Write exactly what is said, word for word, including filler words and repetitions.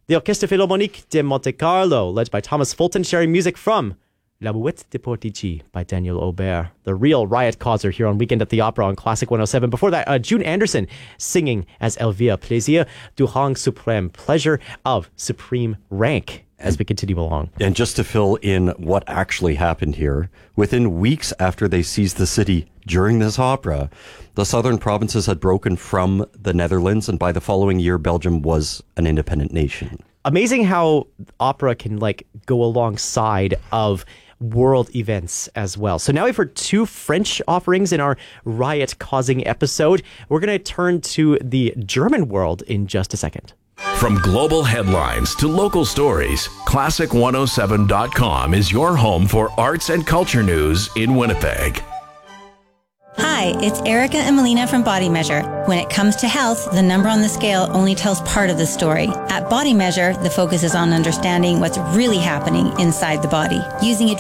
The Orchestre Philharmonique de Monte Carlo, led by Thomas Fulton, sharing music from La Bouette de Portici by Daniel Aubert, the real riot causer here on Weekend at the Opera on Classic one oh seven. Before that, uh, June Anderson singing as Elvire, Plaisir du rang suprême, pleasure of supreme rank, as we continue along. And just to fill in what actually happened here, within weeks after they seized the city during this opera, the southern provinces had broken from the Netherlands, and by the following year, Belgium was an independent nation. Amazing how opera can like go alongside of world events as well. So now we've heard two French offerings in our riot-causing episode. We're going to turn to the German world in just a second. From global headlines to local stories, classic one oh seven dot com is your home for arts and culture news in Winnipeg. Hi, it's Erica and Melina from Body Measure. When it comes to health, the number on the scale only tells part of the story. At Body Measure, the focus is on understanding what's really happening inside the body. Using